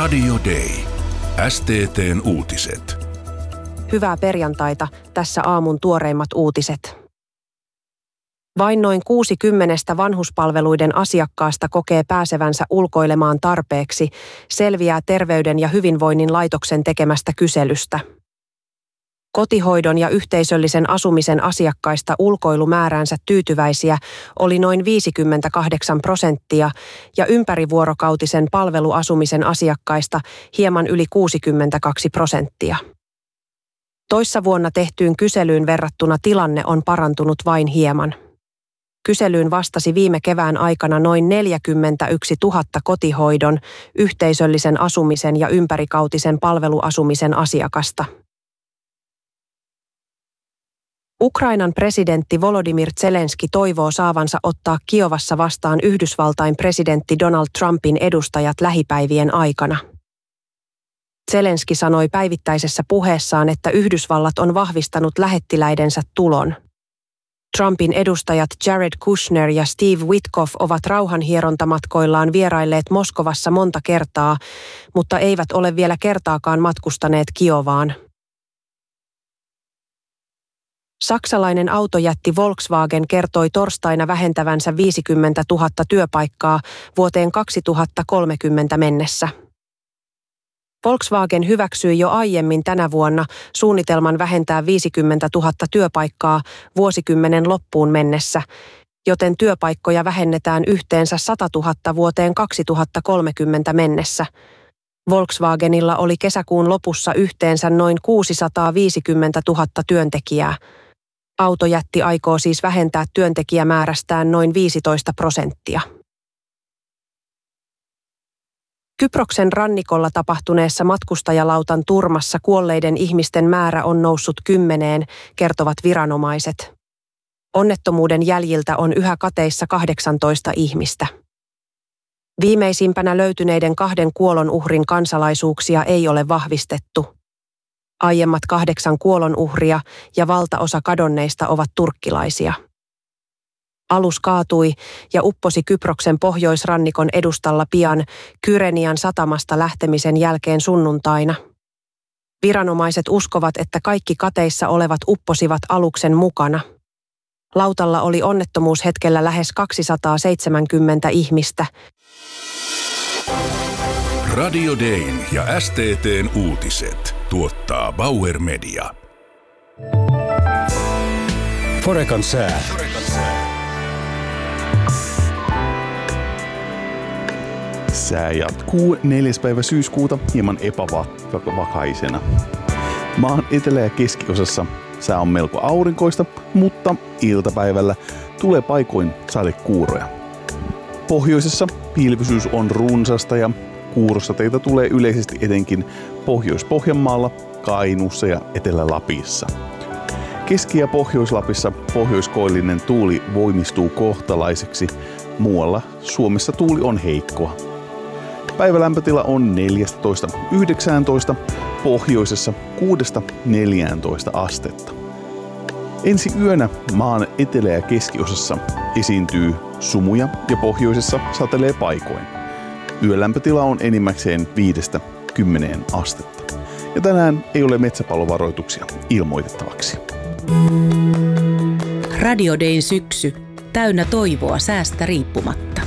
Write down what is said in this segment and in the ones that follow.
Radio Day. STT:n uutiset. Hyvää perjantaita, tässä aamun tuoreimmat uutiset. Vain noin 60 vanhuspalveluiden asiakkaasta kokee pääsevänsä ulkoilemaan tarpeeksi, selviää Terveyden ja hyvinvoinnin laitoksen tekemästä kyselystä. Kotihoidon ja yhteisöllisen asumisen asiakkaista ulkoilumääränsä tyytyväisiä oli noin 58% ja ympärivuorokautisen palveluasumisen asiakkaista hieman yli 62%. Toissa vuonna tehtyyn kyselyyn verrattuna tilanne on parantunut vain hieman. Kyselyyn vastasi viime kevään aikana noin 41 000 kotihoidon, yhteisöllisen asumisen ja ympärivuorokautisen palveluasumisen asiakasta. Ukrainan presidentti Volodymyr Zelenski toivoo saavansa ottaa Kiovassa vastaan Yhdysvaltain presidentti Donald Trumpin edustajat lähipäivien aikana. Zelenski sanoi päivittäisessä puheessaan, että Yhdysvallat on vahvistanut lähettiläidensä tulon. Trumpin edustajat Jared Kushner ja Steve Witkoff ovat rauhanhierontamatkoillaan vierailleet Moskovassa monta kertaa, mutta eivät ole vielä kertaakaan matkustaneet Kiovaan. Saksalainen autojätti Volkswagen kertoi torstaina vähentävänsä 50 000 työpaikkaa vuoteen 2030 mennessä. Volkswagen hyväksyi jo aiemmin tänä vuonna suunnitelman vähentää 50 000 työpaikkaa vuosikymmenen loppuun mennessä, joten työpaikkoja vähennetään yhteensä 100 000 vuoteen 2030 mennessä. Volkswagenilla oli kesäkuun lopussa yhteensä noin 650 000 työntekijää. Autojätti aikoo siis vähentää työntekijämäärästään noin 15%. Kyproksen rannikolla tapahtuneessa matkustajalautan turmassa kuolleiden ihmisten määrä on noussut 10, kertovat viranomaiset. Onnettomuuden jäljiltä on yhä kateissa 18 ihmistä. Viimeisimpänä löytyneiden 2 kuolonuhrin kansalaisuuksia ei ole vahvistettu. Aiemmat 8 kuolonuhria ja valtaosa kadonneista ovat turkkilaisia. Alus kaatui ja upposi Kyproksen pohjoisrannikon edustalla pian Kyrenian satamasta lähtemisen jälkeen sunnuntaina. Viranomaiset uskovat, että kaikki kateissa olevat upposivat aluksen mukana. Lautalla oli onnettomuushetkellä lähes 270 ihmistä. Radio Dayn ja STT:n uutiset tuottaa Bauer Media. Forecan sää. Sää jatkuu 4. päivä syyskuuta hieman epävakaisena. Maan etelä- ja keskiosassa sää on melko aurinkoista, mutta iltapäivällä tulee paikoin sadekuuroja. Pohjoisessa pilvisyys on runsasta ja kuurosateita tulee yleisesti etenkin Pohjois-Pohjanmaalla, Kainuussa ja Etelä-Lapissa. Keski- ja Pohjois-Lapissa pohjoiskoillinen tuuli voimistuu kohtalaiseksi, muualla Suomessa tuuli on heikkoa. Päivälämpötila on 14–19, pohjoisessa 6–14 astetta. Ensi yönä maan etelä- ja keskiosassa esiintyy sumuja ja pohjoisessa satelee paikoin. Yölämpötila on enimmäkseen 5–10 astetta. Ja tänään ei ole metsäpalovaroituksia ilmoitettavaksi. Radio Dayn syksy. Täynnä toivoa säästä riippumatta.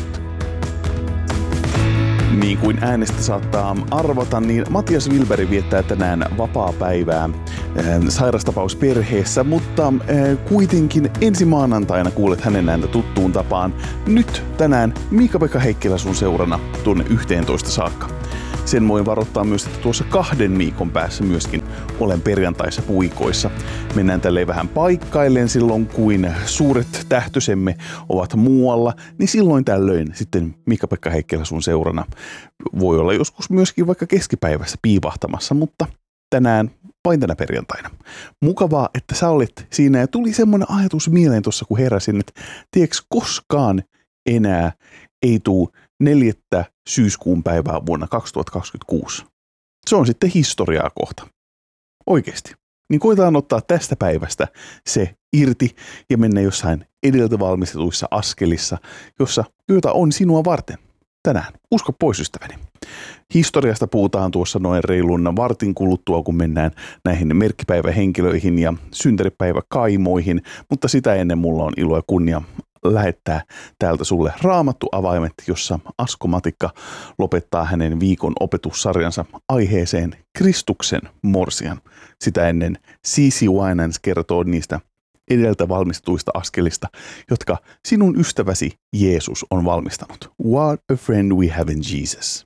Niin kuin äänestä saattaa arvata, niin Matias Wilberg viettää tänään vapaapäivää sairastapausperheessä, mutta kuitenkin ensi maanantaina kuulet hänen ääntä tuttuun tapaan. Nyt tänään Miika-Pekka Heikkilä sun seurana tuonne 11 saakka. Sen voin varoittaa myös, että tuossa 2 viikon päässä myöskin olen perjantaissa puikoissa. Mennään tälleen vähän paikkailleen silloin, kuin suuret tähtösemme ovat muualla, niin silloin tällöin sitten Miika-Pekka Heikkilä sun seurana voi olla joskus myöskin vaikka keskipäivässä piipahtamassa, mutta tänään vain tänä perjantaina. Mukavaa, että sä olet siinä ja tuli semmoinen ajatus mieleen tuossa, kun heräsin, että tiedätkö koskaan enää ei tule 4. syyskuun päivää vuonna 2026. Se on sitten historiaa kohta. Oikeesti. Niin koetaan ottaa tästä päivästä se irti ja mennä jossain edeltä valmistetuissa askelissa, jossa joita on sinua varten. tänään. Usko pois, ystäväni. Historiasta puhutaan tuossa noin reilun vartin kuluttua, kun mennään näihin merkkipäivähenkilöihin ja synttäripäiväkaimoihin, mutta sitä ennen mulla on ilo ja kunnia lähettää täältä sulle Raamattu-avaimet, jossa Asko Matikka lopettaa hänen viikon opetussarjansa aiheeseen Kristuksen morsian. Sitä ennen C.C. Winans kertoo niistä edeltä valmistuista askelista, jotka sinun ystäväsi Jeesus on valmistanut. What a friend we have in Jesus.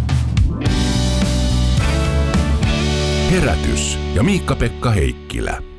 Herätys ja Miikka-Pekka Heikkilä.